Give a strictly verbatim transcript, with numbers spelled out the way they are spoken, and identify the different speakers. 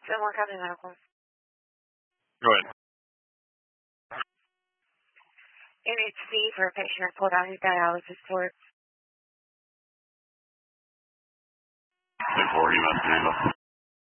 Speaker 1: Fillmore County Medical.
Speaker 2: Go ahead.
Speaker 1: N H C for a patient I pulled out his dialysis port.
Speaker 2: ten four, you must handle.